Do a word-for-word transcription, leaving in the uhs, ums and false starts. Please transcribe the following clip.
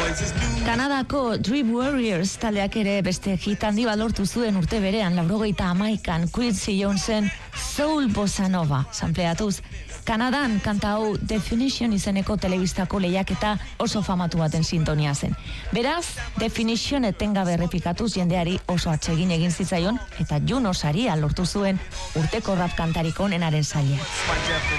Kanadako Dream Warriors taldeak ere beste hit handi bat lortu zuen urte berean, laurogeita hamaikan Quincy Jonesen Soul Bossa Nova sampleatuz. Kanadan kanta hau Definition izeneko telebistako lehiaketa oso famatu baten sintonia zen. Beraz, Definition etengabe errepikatuz jendeari oso atsegin egin zitzaion eta Juno saria lortu zuen urteko rap kantarik onenaren saila.